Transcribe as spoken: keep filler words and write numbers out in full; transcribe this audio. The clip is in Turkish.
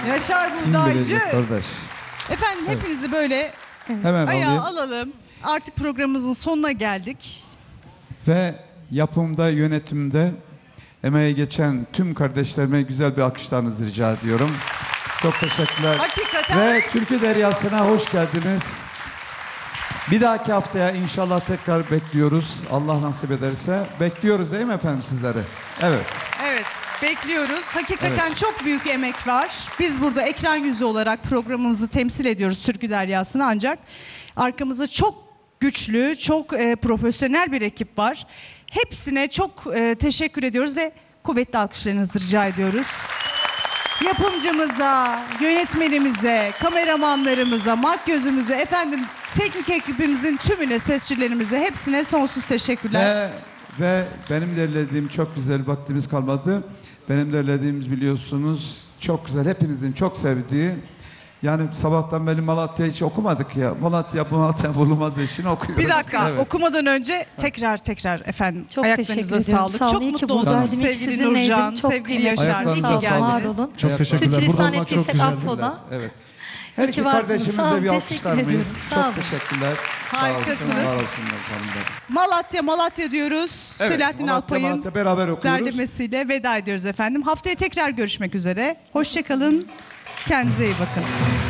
Yaşar Kim Buğdaycı. bilecek kardeş? Efendim hepinizi böyle Hemen ayağa alayım. alalım. Artık programımızın sonuna geldik. Ve yapımda, yönetimde emeği geçen tüm kardeşlerime güzel bir alkışlarınızı rica ediyorum. Çok teşekkürler. Hakikaten. Ve Türkü Deryası'na hoş geldiniz. Bir dahaki haftaya inşallah tekrar bekliyoruz. Allah nasip ederse. Bekliyoruz değil mi efendim sizleri? Evet. Evet, bekliyoruz. Hakikaten çok büyük emek var. Biz burada ekran yüzü olarak programımızı temsil ediyoruz Türkü Deryası'nı, ancak arkamızda çok güçlü, çok e, profesyonel bir ekip var. Hepsine çok e, teşekkür ediyoruz ve kuvvetli alkışlarınızı rica ediyoruz. Yapımcımıza, yönetmenimize, kameramanlarımıza, makyözümüze, efendim teknik ekibimizin tümüne, sesçilerimize, hepsine sonsuz teşekkürler. Ve, ve benim derlediğim çok güzel, vaktimiz kalmadı. Benim derlediğimiz biliyorsunuz çok güzel, hepinizin çok sevdiği. Yani sabahtan beri Malatya hiç okumadık ya. Malatya, Malatya bulunmaz eşini okuyoruz. Bir dakika, Evet. okumadan önce tekrar tekrar efendim Çok ayaklarınıza teşekkür ediyorum. sağlık. Sağ olun. Çok İyi ki mutlu oldum buradaydım. İyi ki sevgili sizinleydim. Nurcan, Çok sevgili kıymetli. Yaşar. İyi ki Ayaklarınıza Sağ olun, geldiniz. var olun. Çok teşekkürler. Sürçülisan Burada olmak çok ettiysek güzeldi. affola. Evet. Her İyi iki ki varsınız. kardeşimizle Sağ olun, bir teşekkür alkışlar mıyız? ediyorum. Sağ Çok olun. teşekkürler. Sağ olsun, Harikasınız. var olsunlar canım. Malatya, Malatya diyoruz. Evet, Selahattin Malatya, Alpay'ın Malatya beraber okuyoruz. derlemesiyle veda ediyoruz efendim. Haftaya tekrar görüşmek üzere. Hoşça kalın. Kendinize iyi bakın.